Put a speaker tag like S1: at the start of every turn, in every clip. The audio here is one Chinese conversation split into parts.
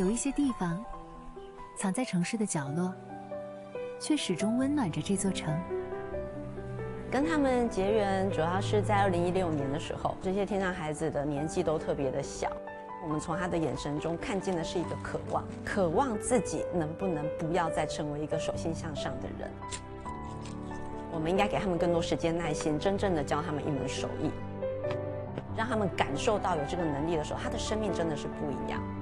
S1: 有一些地方藏在城市的角落，却始终温暖着这座城。
S2: 跟他们结缘主要是在2016年的时候，这些天上孩子的年纪都特别的小，我们从他的眼神中看见的是一个渴望，渴望自己能不能不要再成为一个手心向上的人。我们应该给他们更多时间耐心，真正的教他们一门手艺，让他们感受到有这个能力的时候，他的生命真的是不一样。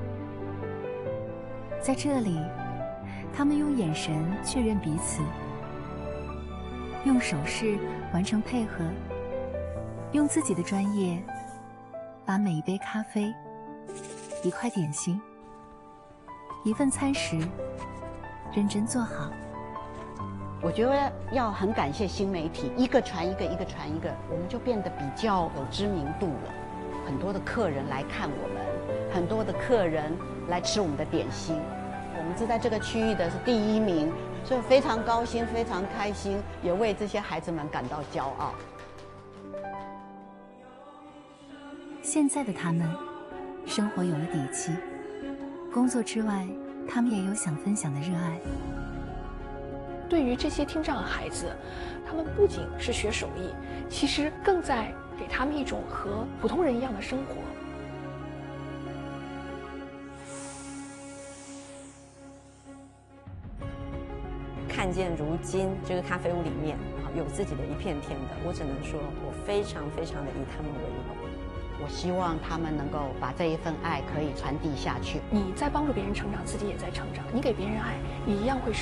S1: 在这里，他们用眼神确认彼此，用手势完成配合，用自己的专业把每一杯咖啡、一块点心、一份餐食认真做好。
S3: 我觉得要很感谢新媒体，一个传一个，一个传一个，我们就变得比较有知名度了。很多的客人来看我们，很多的客人来吃我们的点心，我们是在这个区域的是第1名，所以非常高兴，非常开心，也为这些孩子们感到骄傲。
S1: 现在的他们，生活有了底气，工作之外，他们也有想分享的热爱。
S4: 对于这些听障孩子，他们不仅是学手艺，其实更在给他们一种和普通人一样的生活。
S2: 看见如今这个咖啡屋里面有自己的一片天的，我只能说我非常非常的以他们为荣。
S3: 我希望他们能够把这一份爱可以传递下去。
S4: 你在帮助别人成长，自己也在成长。你给别人爱，你一样会